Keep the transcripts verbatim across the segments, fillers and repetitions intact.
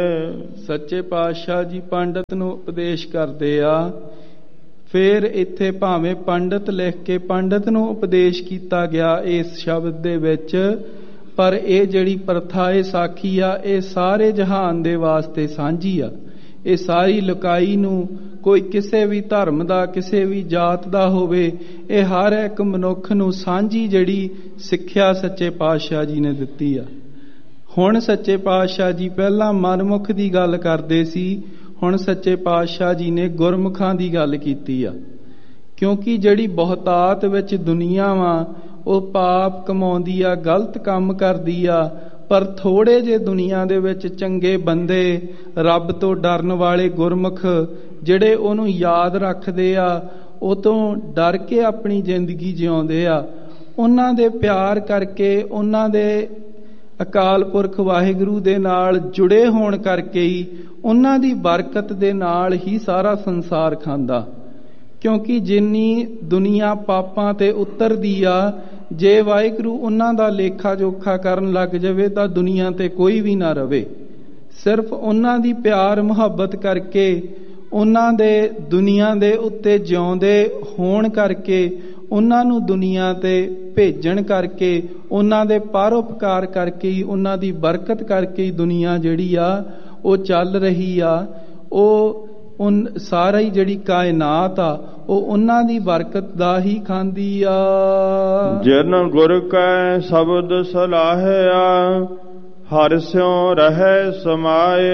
ਸੱਚੇ ਪਾਤਸ਼ਾਹ ਜੀ ਪੰਡਤ ਨੂੰ ਉਪਦੇਸ਼ ਕਰਦੇ ਆ। ਫਿਰ ਇੱਥੇ ਭਾਵੇਂ ਪੰਡਤ ਲਿਖ ਕੇ ਪੰਡਤ ਨੂੰ ਉਪਦੇਸ਼ ਕੀਤਾ ਗਿਆ ਇਸ ਸ਼ਬਦ ਦੇ ਵਿੱਚ, ਪਰ ਇਹ ਜਿਹੜੀ ਪ੍ਰਥਾ ਇਹ ਸਾਖੀ ਆ ਇਹ ਸਾਰੇ ਜਹਾਨ ਦੇ ਵਾਸਤੇ ਸਾਂਝੀ ਆ। ਇਹ ਸਾਰੀ ਲੁਕਾਈ ਨੂੰ ਕੋਈ ਕਿਸੇ ਵੀ ਧਰਮ ਦਾ ਕਿਸੇ ਵੀ ਜਾਤ ਦਾ ਹੋਵੇ, ਇਹ ਹਰ ਇੱਕ ਮਨੁੱਖ ਨੂੰ ਸਾਂਝੀ ਜਿਹੜੀ ਸਿੱਖਿਆ ਸੱਚੇ ਪਾਤਸ਼ਾਹ ਜੀ ਨੇ ਦਿੱਤੀ ਆ। ਹੁਣ ਸੱਚੇ ਪਾਤਸ਼ਾਹ ਜੀ ਪਹਿਲਾਂ ਮਨਮੁਖ ਦੀ ਗੱਲ ਕਰਦੇ ਸੀ, ਹੁਣ ਸੱਚੇ ਪਾਤਸ਼ਾਹ ਜੀ ਨੇ ਗੁਰਮੁਖਾਂ ਦੀ ਗੱਲ ਕੀਤੀ ਆ। ਕਿਉਂਕਿ ਜਿਹੜੀ ਬਹੁਤਾਤ ਵਿੱਚ ਦੁਨੀਆ ਵਾ ਉਹ ਪਾਪ ਕਮਾਉਂਦੀ ਆ, ਗਲਤ ਕੰਮ ਕਰਦੀ ਆ, ਪਰ ਥੋੜੇ ਜਿਹੇ ਦੁਨੀਆ ਦੇ ਵਿੱਚ ਚੰਗੇ ਬੰਦੇ, ਰੱਬ ਤੋਂ ਡਰਨ ਵਾਲੇ ਗੁਰਮੁਖ ਜਿਹੜੇ ਉਹਨੂੰ ਯਾਦ ਰੱਖਦੇ ਆ, ਉਹ ਤੋਂ ਡਰ ਕੇ ਆਪਣੀ ਜ਼ਿੰਦਗੀ ਜਿਉਂਦੇ ਆ, ਉਹਨਾਂ ਦੇ ਪਿਆਰ ਕਰਕੇ, ਉਹਨਾਂ ਦੇ ਅਕਾਲ ਪੁਰਖ ਵਾਹਿਗੁਰੂ ਦੇ ਨਾਲ ਜੁੜੇ ਹੋਣ ਕਰਕੇ ਹੀ, ਉਹਨਾਂ ਦੀ ਬਰਕਤ ਦੇ ਨਾਲ ਹੀ ਸਾਰਾ ਸੰਸਾਰ ਖਾਂਦਾ। ਕਿਉਂਕਿ ਜਿੰਨੀ ਦੁਨੀਆ ਪਾਪਾਂ ਤੇ ਉਤਰਦੀ ਆ, ਜੇ ਵਾਹਿਗੁਰੂ ਉਹਨਾਂ ਦਾ ਲੇਖਾ ਜੋਖਾ ਕਰਨ ਲੱਗ ਜਾਵੇ ਤਾਂ ਦੁਨੀਆ ਤੇ ਕੋਈ ਵੀ ਨਾ ਰਵੇ। ਸਿਰਫ ਉਹਨਾਂ ਦੀ ਪਿਆਰ ਮੁਹੱਬਤ ਕਰਕੇ, ਉਹਨਾਂ ਦੇ ਦੁਨੀਆ ਦੇ ਉੱਤੇ ਜਿਉਂਦੇ ਹੋਣ ਕਰਕੇ, ਉਹਨਾਂ ਨੂੰ ਦੁਨੀਆ ਤੇ ਭੇਜਣ ਕਰਕੇ, ਉਹਨਾਂ ਦੇ ਪਰਉਪਕਾਰ ਕਰਕੇ ਹੀ, ਉਹਨਾਂ ਦੀ ਬਰਕਤ ਕਰਕੇ ਹੀ ਦੁਨੀਆ ਜਿਹੜੀ ਆ ਉਹ ਚੱਲ ਰਹੀ ਆ। ਉਹ ਉਨ ਸਾਰਾ ਹੀ ਜਿਹੜੀ ਕਾਇਨਾਤ ਆ ਉਹ ਉਹਨਾਂ ਦੀ ਬਰਕਤ ਦਾ ਹੀ ਖਾਂਦੀ ਆ। ਜਿਨ ਗੁਰ ਕੈ ਸ਼ਬਦ ਸਲਾਹਿਆ, ਹਰਿ ਸਿਉ ਰਹਿ ਸਮਾਏ।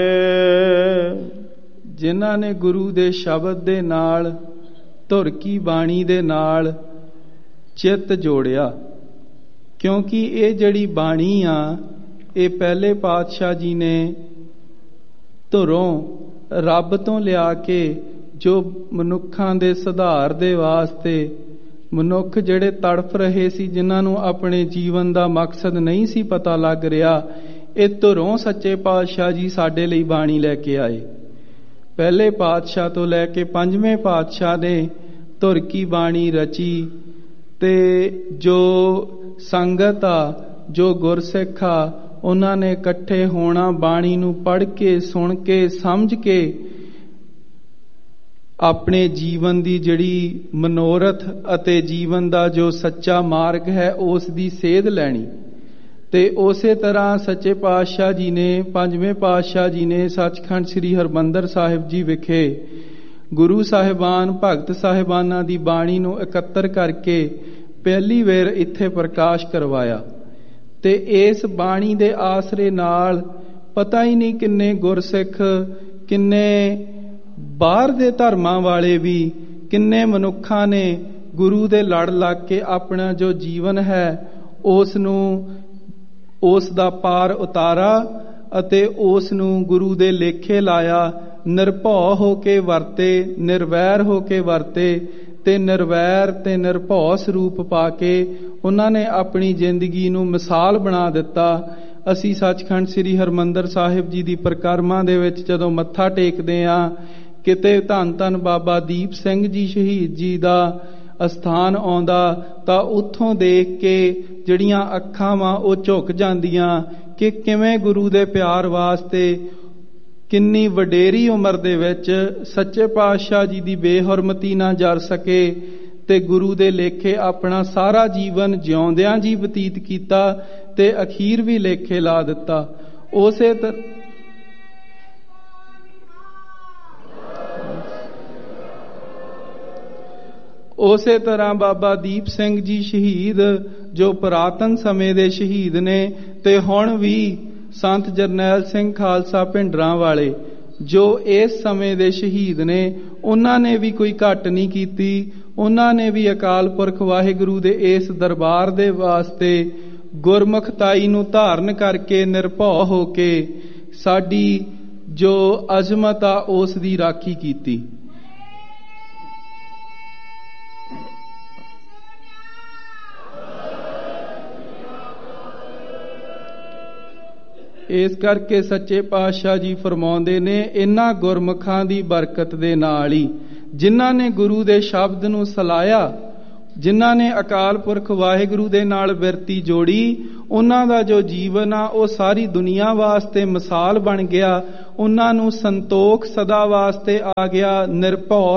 ਜਿਨ੍ਹਾਂ ਨੇ ਗੁਰੂ ਦੇ ਸ਼ਬਦ ਦੇ ਨਾਲ, ਧੁਰ ਕੀ ਬਾਣੀ ਦੇ ਨਾਲ ਚਿੱਤ ਜੋੜਿਆ। ਕਿਉਂਕਿ ਇਹ ਜਿਹੜੀ ਬਾਣੀ ਆ ਇਹ ਪਹਿਲੇ ਪਾਤਸ਼ਾਹ ਜੀ ਨੇ ਧੁਰੋਂ ਰੱਬ ਤੋਂ ਲਿਆ ਕੇ, ਜੋ ਮਨੁੱਖਾਂ ਦੇ ਸੁਧਾਰ ਦੇ ਵਾਸਤੇ, ਮਨੁੱਖ ਜਿਹੜੇ ਤੜਫ ਰਹੇ ਸੀ, ਜਿਨ੍ਹਾਂ ਨੂੰ ਆਪਣੇ ਜੀਵਨ ਦਾ ਮਕਸਦ ਨਹੀਂ ਸੀ ਪਤਾ ਲੱਗ ਰਿਹਾ, ਇਹ ਧੁਰੋਂ ਸੱਚੇ ਪਾਤਸ਼ਾਹ ਜੀ ਸਾਡੇ ਲਈ ਬਾਣੀ ਲੈ ਕੇ ਆਏ। ਪਹਿਲੇ ਪਾਤਸ਼ਾਹ ਤੋਂ ਲੈ ਕੇ ਪੰਜਵੇਂ ਪਾਤਸ਼ਾਹ ਨੇ ਧੁਰ ਕੀ ਬਾਣੀ ਰਚੀ, ਤੇ ਜੋ ਸੰਗਤ ਆ, ਜੋ ਗੁਰਸਿੱਖ ਆ, ਉਹਨਾਂ ਨੇ ਇਕੱਠੇ ਹੋਣਾ, ਬਾਣੀ ਨੂੰ ਪੜ੍ਹ ਕੇ, ਸੁਣ ਕੇ, ਸਮਝ ਕੇ ਆਪਣੇ ਜੀਵਨ ਦੀ ਜਿਹੜੀ ਮਨੋਰਥ ਅਤੇ ਜੀਵਨ ਦਾ ਜੋ ਸੱਚਾ ਮਾਰਗ ਹੈ ਉਸ ਦੀ ਸੇਧ ਲੈਣੀ। ਤੇ ਉਸੇ ਤਰ੍ਹਾਂ ਸੱਚੇ ਪਾਤਸ਼ਾਹ ਜੀ ਨੇ, ਪੰਜਵੇਂ ਪਾਤਸ਼ਾਹ ਜੀ ਨੇ ਸੱਚਖੰਡ ਸ੍ਰੀ ਹਰਿਮੰਦਰ ਸਾਹਿਬ ਜੀ ਵਿਖੇ ਗੁਰੂ ਸਾਹਿਬਾਨ, ਭਗਤ ਸਾਹਿਬਾਨਾਂ ਦੀ ਬਾਣੀ ਨੂੰ ਇਕੱਤਰ ਕਰਕੇ ਪਹਿਲੀ ਵਾਰ ਇੱਥੇ ਪ੍ਰਕਾਸ਼ ਕਰਵਾਇਆ। ਤੇ ਇਸ ਬਾਣੀ ਦੇ ਆਸਰੇ ਨਾਲ ਪਤਾ ਹੀ ਨਹੀਂ ਕਿੰਨੇ ਗੁਰਸਿੱਖ, ਕਿੰਨੇ ਬਾਹਰ ਦੇ ਧਰਮਾਂ ਵਾਲੇ ਵੀ, ਕਿੰਨੇ ਮਨੁੱਖਾਂ ਨੇ ਗੁਰੂ ਦੇ ਲੜ ਲੱਗ ਕੇ ਆਪਣਾ ਜੋ ਜੀਵਨ ਹੈ ਉਸ ਨੂੰ, ਉਸ ਦਾ ਪਾਰ ਉਤਾਰਾ ਅਤੇ ਉਸ ਨੂੰ ਗੁਰੂ ਦੇ ਲੇਖੇ ਲਾਇਆ। ਨਿਰਭਉ ਹੋ ਕੇ ਵਰਤੇ, ਨਿਰਵੈਰ ਹੋ ਕੇ ਵਰਤੇ, ਤੇ ਨਿਰਵੈਰ ਤੇ ਨਿਰਭਉ ਸਰੂਪ ਪਾ ਕੇ ਉਹਨਾਂ ਨੇ ਆਪਣੀ ਜ਼ਿੰਦਗੀ ਨੂੰ ਮਿਸਾਲ ਬਣਾ ਦਿੱਤਾ। ਅਸੀਂ ਸੱਚਖੰਡ ਸ੍ਰੀ ਹਰਿਮੰਦਰ ਸਾਹਿਬ ਜੀ ਦੀ ਪਰਿਕਰਮਾ ਦੇ ਵਿੱਚ ਜਦੋਂ ਮੱਥਾ ਟੇਕਦੇ ਹਾਂ, ਕਿਤੇ ਧੰਨ ਧੰਨ ਬਾਬਾ ਦੀਪ ਸਿੰਘ ਜੀ ਸ਼ਹੀਦ ਜੀ ਦਾ ਅਸਥਾਨ ਆਉਂਦਾ ਤਾਂ ਉੱਥੋਂ ਦੇਖ ਕੇ ਜਿਹੜੀਆਂ ਅੱਖਾਂ ਵਾਂ ਉਹ ਝੁਕ ਜਾਂਦੀਆਂ ਕਿ ਕਿਵੇਂ ਗੁਰੂ ਦੇ ਪਿਆਰ ਵਾਸਤੇ ਕਿੰਨੀ ਵਡੇਰੀ ਉਮਰ ਦੇ ਵਿੱਚ ਸੱਚੇ ਪਾਤਸ਼ਾਹ ਜੀ ਦੀ ਬੇਹੁਰਮਤੀ ਨਾ ਜਰ ਸਕੇ ਤੇ ਗੁਰੂ ਦੇ ਲੇਖੇ ਆਪਣਾ ਸਾਰਾ ਜੀਵਨ ਜਿਉਂਦਿਆਂ ਜੀ ਬਤੀਤ ਕੀਤਾ ਤੇ ਅਖੀਰ ਵੀ ਲੇਖੇ ਲਾ ਦਿੱਤਾ। ਉਸੇ ਤਰ੍ਹਾਂ ਉਸੇ ਤਰ੍ਹਾਂ ਬਾਬਾ ਦੀਪ ਸਿੰਘ ਜੀ ਸ਼ਹੀਦ ਜੋ ਪੁਰਾਤਨ ਸਮੇਂ ਦੇ ਸ਼ਹੀਦ ਨੇ, ਤੇ ਹੁਣ ਵੀ ਸੰਤ ਜਰਨੈਲ ਸਿੰਘ ਖਾਲਸਾ ਭਿੰਡਰਾਂ ਵਾਲੇ ਜੋ ਇਸ ਸਮੇਂ ਦੇ ਸ਼ਹੀਦ ਨੇ, ਉਹਨਾਂ ਨੇ ਵੀ ਕੋਈ ਘੱਟ ਨਹੀਂ ਕੀਤੀ। ਉਹਨਾਂ ਨੇ ਵੀ ਅਕਾਲ ਪੁਰਖ ਵਾਹਿਗੁਰੂ ਦੇ ਇਸ ਦਰਬਾਰ ਦੇ ਵਾਸਤੇ ਗੁਰਮੁਖਤਾਈ ਨੂੰ ਧਾਰਨ ਕਰਕੇ ਨਿਰਭਉ ਹੋ ਕੇ ਸਾਡੀ ਜੋ ਅਜ਼ਮਤ ਆ ਉਸ ਦੀ ਰਾਖੀ ਕੀਤੀ। ਇਸ ਕਰਕੇ ਸੱਚੇ ਪਾਤਸ਼ਾਹ ਜੀ ਫਰਮਾਉਂਦੇ ਨੇ, ਇਹਨਾਂ ਗੁਰਮੁਖਾਂ ਦੀ ਬਰਕਤ ਦੇ ਨਾਲ ਹੀ, ਜਿਨ੍ਹਾਂ ਨੇ ਗੁਰੂ ਦੇ ਸ਼ਬਦ ਨੂੰ ਸਲਾਇਆ, ਜਿਨ੍ਹਾਂ ਨੇ ਅਕਾਲ ਪੁਰਖ ਵਾਹਿਗੁਰੂ ਦੇ ਨਾਲ ਬਿਰਤੀ ਜੋੜੀ, ਉਹਨਾਂ ਦਾ ਜੋ ਜੀਵਨ ਆ ਉਹ ਸਾਰੀ ਦੁਨੀਆ ਵਾਸਤੇ ਮਿਸਾਲ ਬਣ ਗਿਆ। ਉਹਨਾਂ ਨੂੰ ਸੰਤੋਖ ਸਦਾ ਵਾਸਤੇ ਆ ਗਿਆ, ਨਿਰਭਉ